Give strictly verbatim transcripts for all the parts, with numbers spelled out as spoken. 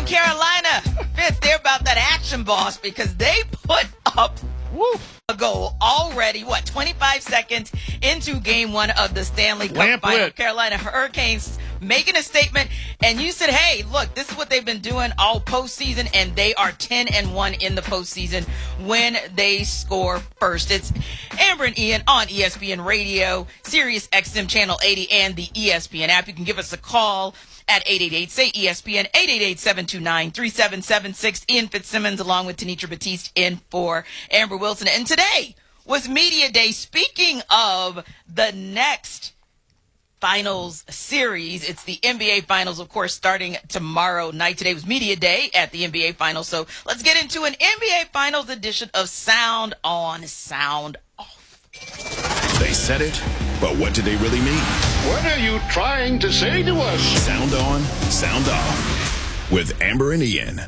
Carolina, Vince, they're about that action, boss, because they put up woof, a goal already, what, twenty-five seconds into game one of the Stanley Cup Lamp final. lit. Carolina Hurricanes making a statement, and you said, hey, look, this is what they've been doing all postseason, and they are ten and one in the postseason when they score first. It's Amber and Ian on E S P N Radio, Sirius X M Channel eighty, and the E S P N app. You can give us a call at eight eight eight, say E S P N, eight eight eight, seven two nine, three seven seven six. Ian Fitzsimmons along with Tanitra Batiste in for Amber Wilson. And today was Media Day. Speaking of the next Finals series, it's the N B A Finals, of course, starting tomorrow night. Today was Media Day at the N B A Finals. So let's get into an N B A Finals edition of Sound On, Sound Off. They said it, but what did they really mean? What are you trying to say to us? Sound On, Sound Off with Amber and Ian.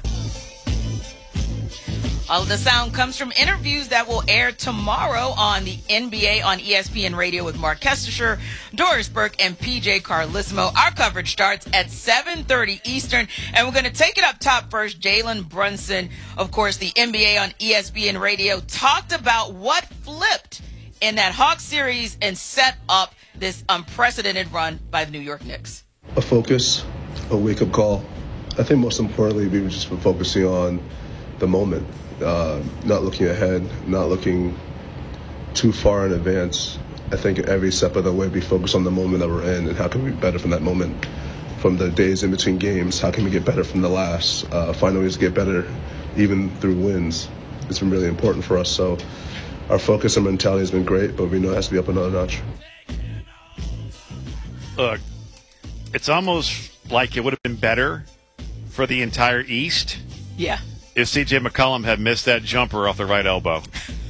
All of the sound comes from interviews that will air tomorrow on the N B A on E S P N Radio with Mark Kestisher, Doris Burke, and P J Carlissimo. Our coverage starts at seven thirty Eastern, and we're going to take it up top first. Jalen Brunson, of course, the N B A on E S P N Radio, talked about what flipped in that Hawks series and set up this unprecedented run by the New York Knicks. A focus, a wake-up call. I think most importantly, we've just been focusing on the moment. Uh, not looking ahead, not looking too far in advance. I think every step of the way we focus on the moment that we're in and how can we be better from that moment, from the days in between games. How can we get better from the last? Uh, find ways to get better even through wins. It's been really important for us. So our focus and mentality has been great, but we know it has to be up another notch. Look, it's almost like it would have been better for the entire East. Yeah. If C J McCollum had missed that jumper off the right elbow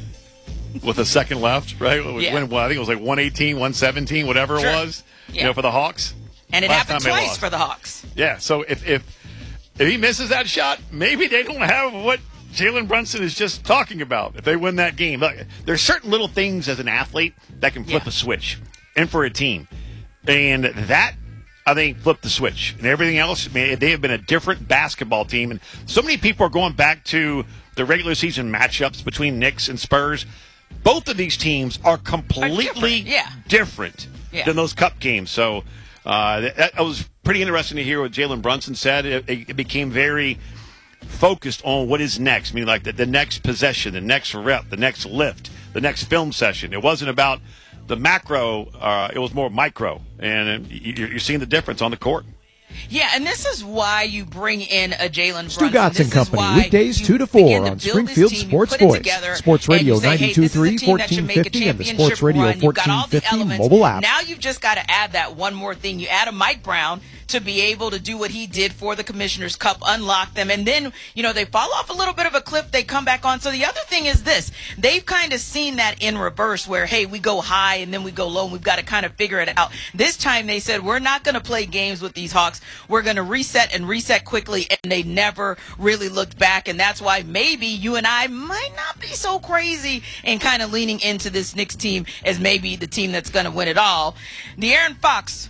with a second left, right? Yeah. When, well, I think it was like one eighteen, one seventeen, whatever Sure. it was, Yeah. you know, for the Hawks. And it Last happened time they twice lost. for the Hawks. Yeah, so if, if if he misses that shot, maybe they don't have what Jalen Brunson is just talking about if they win that game. Look, there's certain little things as an athlete that can flip Yeah. a switch, and for a team. And that, I think, flipped the switch. And everything else, I mean, they have been a different basketball team. And so many people are going back to the regular season matchups between Knicks and Spurs. Both of these teams are completely Are different, yeah. different Yeah. than those cup games. So uh, that, that was pretty interesting to hear what Jalen Brunson said. It, it became very focused on what is next, I mean, like the, the next possession, the next rep, the next lift, the next film session. It wasn't about the macro, uh, it was more micro, and you're, you're seeing the difference on the court. Yeah, and this is why you bring in a Jalen Stu Brunson. Gotts This and Company, is why weekdays you two to four begin to on build this Springfield team, you Sports put it Voice, together, Sports and Radio you say, hey, ninety-two this is a three, team that should fourteen make a fifty, and the championship Sports Radio run. You've got all the fourteen fifty elements. mobile app. Now you've just got to add that one more thing. You add a Mike Brown to be able to do what he did for the Commissioner's Cup, unlock them, and then, you know, they fall off a little bit of a cliff, they come back on. So the other thing is this, they've kind of seen that in reverse where, hey, we go high and then we go low and we've got to kind of figure it out. This time they said, we're not going to play games with these Hawks. We're going to reset and reset quickly, and they never really looked back, and that's why maybe you and I might not be so crazy and kind of leaning into this Knicks team as maybe the team that's going to win it all. De'Aaron Fox,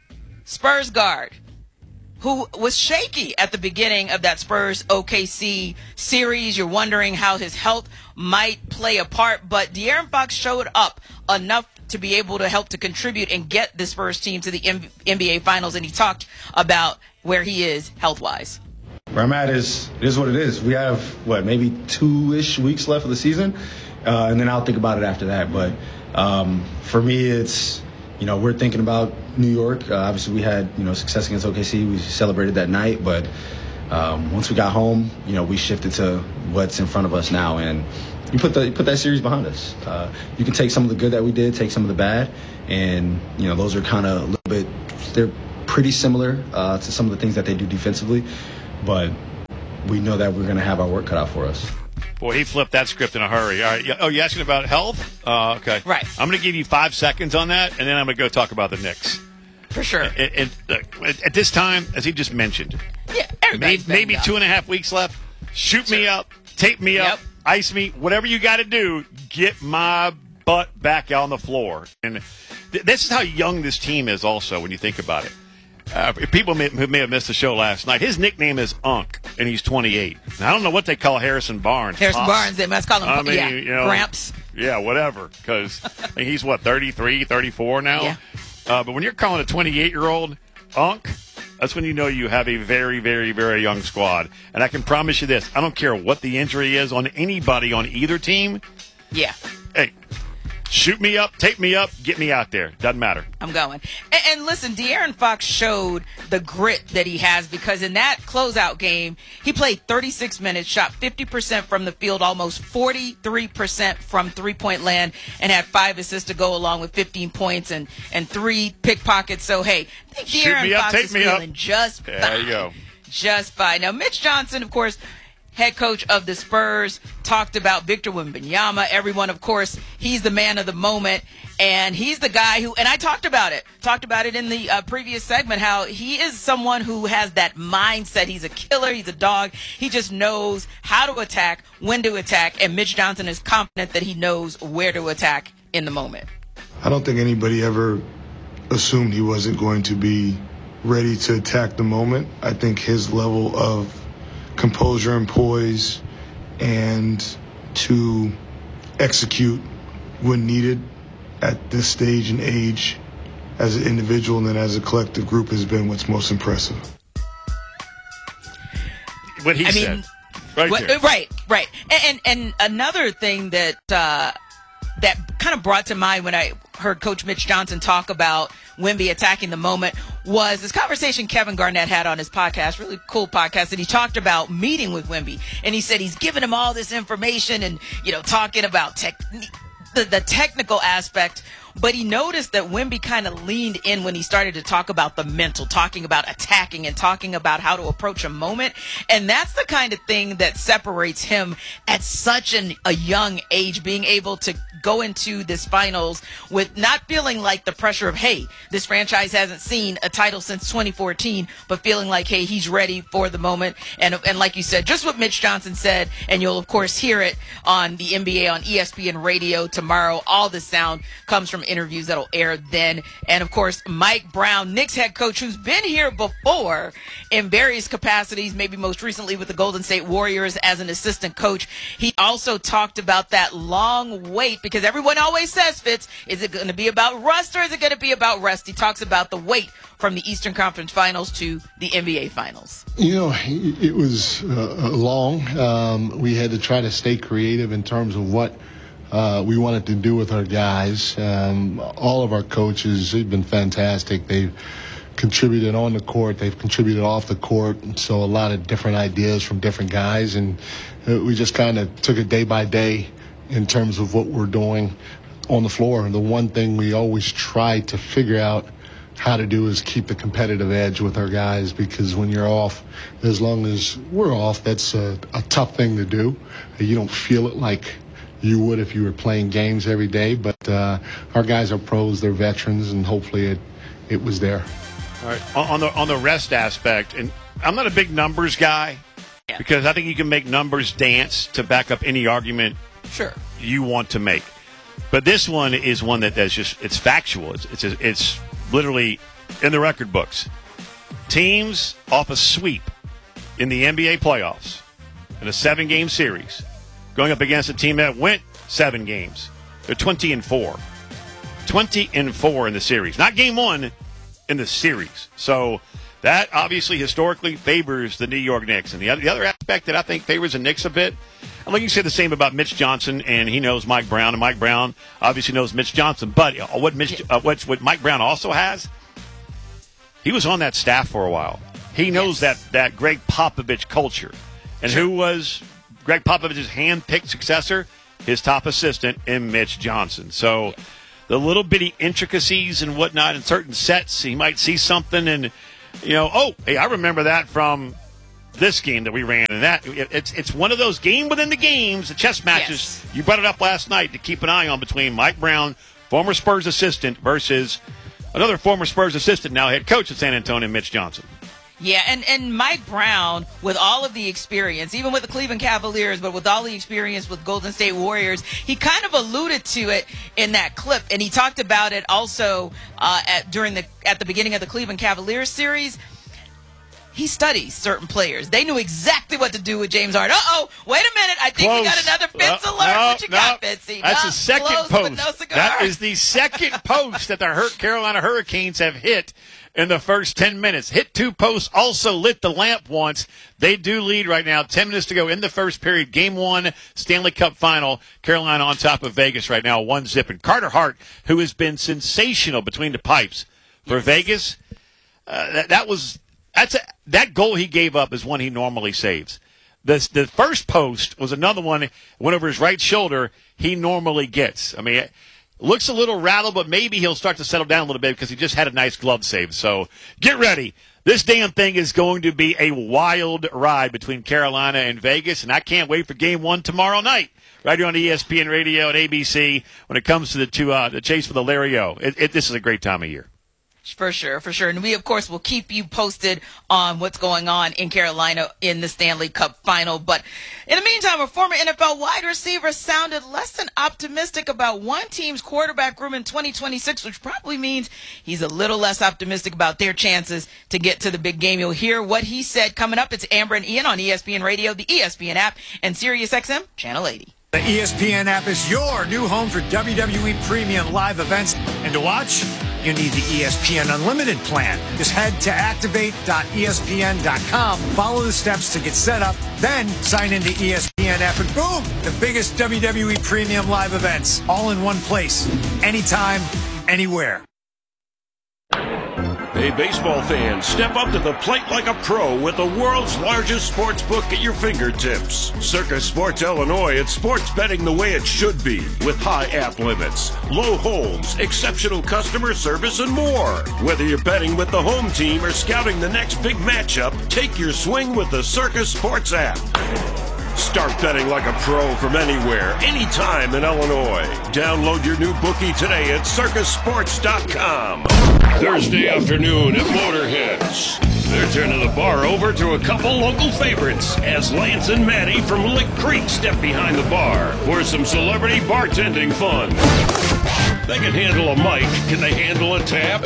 Spurs guard, who was shaky at the beginning of that Spurs O K C series. You're wondering how his health might play a part, but De'Aaron Fox showed up enough to be able to help to contribute and get the Spurs team to the N B A Finals, and he talked about where he is health-wise. Where I'm at is, it is what it is. We have, what, maybe two-ish weeks left of the season, uh, and then I'll think about it after that. But um, for me, it's, you know, we're thinking about New York. Uh, obviously, we had, you know, success against O K C. We celebrated that night. But um, once we got home, you know, we shifted to what's in front of us now. And you put the you put that series behind us. Uh, you can take some of the good that we did, take some of the bad. And, you know, those are kind of a little bit, they're pretty similar uh, to some of the things that they do defensively. But we know that we're going to have our work cut out for us. Boy, he flipped that script in a hurry. All right. Oh, you asking about health? Uh, okay. Right. I'm going to give you five seconds on that, and then I'm going to go talk about the Knicks. For sure. And, and, look, at this time, as he just mentioned, Yeah, maybe, everybody's maybe banged two up. and a half weeks left. Shoot me Sure. up, tape me Yep. up, ice me, whatever you got to do, get my butt back on the floor. And th- this is how young this team is also when you think about it. Uh, people may, who may have missed the show last night, his nickname is Unk. and he's twenty-eight. Now, I don't know what they call Harrison Barnes. Harrison Pops. Barnes, they must call him I mean, yeah, you know, Gramps. Yeah, whatever, because he's, what, thirty-three, thirty-four now? Yeah. Uh, but when you're calling a twenty-eight-year-old Unk, that's when you know you have a very, very, very young squad. And I can promise you this, I don't care what the injury is on anybody on either team. Yeah. Hey, shoot me up, take me up, get me out there. Doesn't matter. I'm going. And, and listen, De'Aaron Fox showed the grit that he has because in that closeout game, he played thirty-six minutes, shot fifty percent from the field, almost forty-three percent from three-point land, and had five assists to go along with fifteen points and, and three pickpockets. So, hey, I think Shoot De'Aaron me up, Fox take is me up. feeling just fine. There you go. Just fine. Now, Mitch Johnson, of course, head coach of the Spurs, talked about Victor Wembanyama. Everyone, of course, he's the man of the moment. And he's the guy who, and I talked about it, talked about it in the uh, previous segment, how he is someone who has that mindset. He's a killer. He's a dog. He just knows how to attack, when to attack. And Mitch Johnson is confident that he knows where to attack in the moment. I don't think anybody ever assumed he wasn't going to be ready to attack the moment. I think his level of composure and poise and to execute when needed at this stage and age as an individual and then as a collective group has been what's most impressive. What he I said. mean, right what- there. right, right. And, and and another thing that uh, that kind of brought to mind when I heard Coach Mitch Johnson talk about Wemby attacking the moment was this conversation Kevin Garnett had on his podcast, really cool podcast, and he talked about meeting with Wemby, and he said he's giving him all this information and, you know, talking about tech, the, the technical aspect. But he noticed that Wemby kind of leaned in when he started to talk about the mental, talking about attacking and talking about how to approach a moment. And that's the kind of thing that separates him at such an, a young age, being able to go into this finals with not feeling like the pressure of, hey, this franchise hasn't seen a title since twenty fourteen, but feeling like, hey, he's ready for the moment. And, and like you said, just what Mitch Johnson said, and you'll, of course, hear it on the N B A on E S P N Radio tomorrow. All the sound comes from interviews that'll air then. And of course, Mike Brown, Knicks head coach, who's been here before in various capacities, maybe most recently with the Golden State Warriors as an assistant coach. He also talked about that long wait, because everyone always says, Fitz, is it going to be about rust or is it going to be about rest? He talks about the wait from the Eastern Conference Finals to the N B A Finals. You know, it was uh, long. Um, we had to try to stay creative in terms of what Uh, we wanted to do with our guys. Um, all of our coaches, they've been fantastic. They've contributed on the court. They've contributed off the court. So a lot of different ideas from different guys. And uh, we just kind of took it day by day in terms of what we're doing on the floor. And the one thing we always try to figure out how to do is keep the competitive edge with our guys, because when you're off, as long as we're off, that's a, a tough thing to do. You don't feel it like you would if you were playing games every day, but uh, our guys are pros, they're veterans, and hopefully it it was there. All right. On on the on the rest aspect, and I'm not a big numbers guy, Yeah. because I think you can make numbers dance to back up any argument Sure. you want to make. But this one is one that that's just it's factual. It's it's it's literally in the record books. Teams off a sweep in the N B A playoffs in a seven-game series, going up against a team that went seven games. They're twenty and four. twenty and four in the series. Not game one, in the series. So that obviously historically favors the New York Knicks. And the other, the other aspect that I think favors the Knicks a bit, and like you say the same about Mitch Johnson, and he knows Mike Brown, and Mike Brown obviously knows Mitch Johnson. But what Mitch, uh, what, what Mike Brown also has, he was on that staff for a while. He knows Yes. that, that Greg Popovich culture. And who was Greg Popovich's hand-picked successor? His top assistant in Mitch Johnson. So the little bitty intricacies and whatnot in certain sets, he might see something and, you know, oh, hey, I remember that from this game that we ran. And that it's it's one of those game within the games, the chess matches. Yes. You brought it up last night to keep an eye on between Mike Brown, former Spurs assistant, versus another former Spurs assistant, now head coach at San Antonio, Mitch Johnson. Yeah, and, and Mike Brown, with all of the experience, even with the Cleveland Cavaliers, but with all the experience with Golden State Warriors, he kind of alluded to it in that clip, and he talked about it also uh, at during the at the beginning of the Cleveland Cavaliers series. he studies certain players. They knew exactly what to do with James Harden. Uh-oh, wait a minute. I think Close. we got another Fitz Uh, alert. no, what you no. got, Fitzy? That's no, the second close, post. but no cigar. That is the second post that the Hur- Carolina Hurricanes have hit in the first ten minutes. Hit two posts, also lit the lamp once. They do lead right now. ten minutes to go in the first period. Game one, Stanley Cup final. Carolina on top of Vegas right now, one zip. And Carter Hart, who has been sensational between the pipes for Yes. Vegas, uh, that, that was that's a, that goal he gave up is one he normally saves. The, the first post was another one, went over his right shoulder, he normally gets. I mean, it looks a little rattled, but maybe he'll start to settle down a little bit because he just had a nice glove save. So get ready. This damn thing is going to be a wild ride between Carolina and Vegas, and I can't wait for game one tomorrow night right here on E S P N Radio and A B C when it comes to the, to, uh, the chase for the Larry O. It, it, this is a great time of year. For sure, for sure. And we, of course, will keep you posted on what's going on in Carolina in the Stanley Cup final. But in the meantime, a former N F L wide receiver sounded less than optimistic about one team's quarterback room in twenty twenty-six, which probably means he's a little less optimistic about their chances to get to the big game. You'll hear what he said coming up. It's Amber and Ian on E S P N Radio, the E S P N app, and Sirius X M Channel eighty. The E S P N app is your new home for W W E premium live events. And to watch, you need the E S P N Unlimited plan. Just head to activate dot E S P N dot com, follow the steps to get set up, then sign into E S P N app, and boom, the biggest W W E premium live events, all in one place, anytime, anywhere. Hey, baseball fans, step up to the plate like a pro with the world's largest sports book at your fingertips. Circus Sports Illinois, it's sports betting the way it should be, with high app limits, low holds, exceptional customer service, and more. Whether you're betting with the home team or scouting the next big matchup, take your swing with the Circus Sports app. Start betting like a pro from anywhere, anytime in Illinois. Download your new bookie today at circus sports dot com. Thursday afternoon at Motorheads. They're turning the bar over to a couple local favorites as Lance and Maddie from Lick Creek step behind the bar for some celebrity bartending fun. They can handle a mic. Can they handle a tap?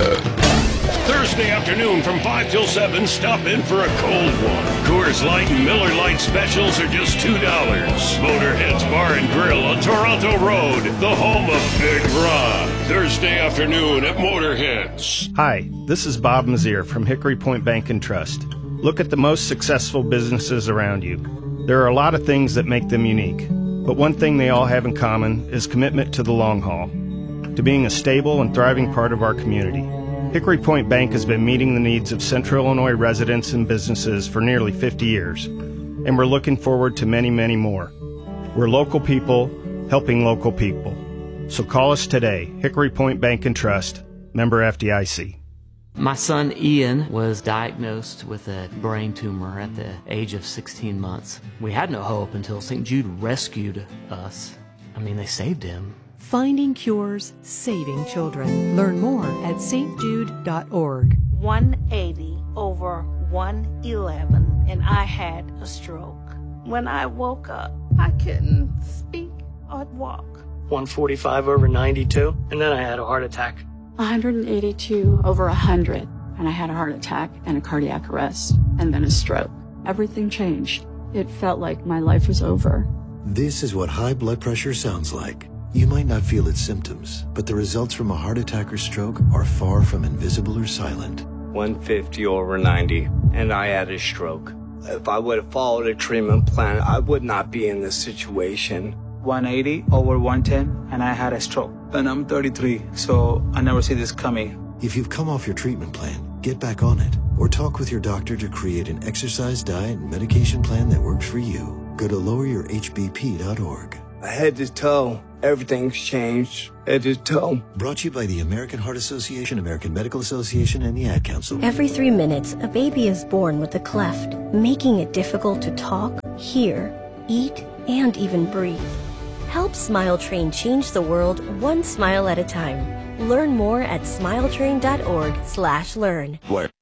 Thursday afternoon from five till seven, stop in for a cold one. Coors Light and Miller Lite specials are just two dollars. Motorhead's Bar and Grill on Toronto Road, the home of Big Ron. Thursday afternoon at Motorheads. Hi, this is Bob Mazier from Hickory Point Bank and Trust. Look at the most successful businesses around you. There are a lot of things that make them unique, but one thing they all have in common is commitment to the long haul, to being a stable and thriving part of our community. Hickory Point Bank has been meeting the needs of Central Illinois residents and businesses for nearly fifty years, and we're looking forward to many, many more. We're local people helping local people. So call us today, Hickory Point Bank and Trust, member F D I C. My son Ian was diagnosed with a brain tumor at the age of sixteen months. We had no hope until Saint Jude rescued us. I mean, they saved him. Finding cures, saving children. Learn more at s t jude dot org. one eighty over one eleven, and I had a stroke. When I woke up, I couldn't speak or walk. one forty-five over ninety-two, and then I had a heart attack. one eighty-two over one hundred, and I had a heart attack and a cardiac arrest, and then a stroke. Everything changed. It felt like my life was over. This is what high blood pressure sounds like. You might not feel its symptoms, but the results from a heart attack or stroke are far from invisible or silent. one fifty over ninety, and I had a stroke. If I would have followed a treatment plan, I would not be in this situation. one eighty over one ten, and I had a stroke. And I'm thirty-three, so I never see this coming. If you've come off your treatment plan, get back on it, or talk with your doctor to create an exercise, diet, and medication plan that works for you. Go to lower your h b p dot org. Head to toe, everything's changed. Head to toe. Brought to you by the American Heart Association, American Medical Association, and the Ad Council. Every three minutes, a baby is born with a cleft, making it difficult to talk, hear, eat, and even breathe. Help Smile Train change the world one smile at a time. Learn more at smile train dot org slash learn. Where?